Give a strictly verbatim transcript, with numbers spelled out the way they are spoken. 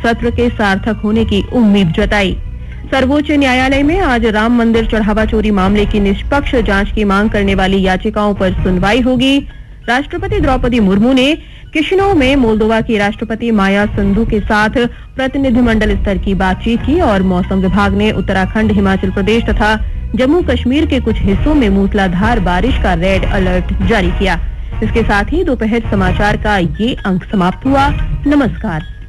सत्र के सार्थक होने की उम्मीद जताई। सर्वोच्च न्यायालय में आज राम मंदिर चढ़ावा चोरी मामले की निष्पक्ष जांच की मांग करने वाली याचिकाओं पर सुनवाई होगी। राष्ट्रपति द्रौपदी मुर्मू ने किशिनोव में मोल्दोवा की राष्ट्रपति माया संधू के साथ प्रतिनिधिमंडल स्तर की बातचीत की और मौसम विभाग ने उत्तराखंड, हिमाचल प्रदेश तथा जम्मू कश्मीर के कुछ हिस्सों में मूसलाधार बारिश का रेड अलर्ट जारी किया। इसके साथ ही दोपहर समाचार का ये अंक समाप्त हुआ। नमस्कार।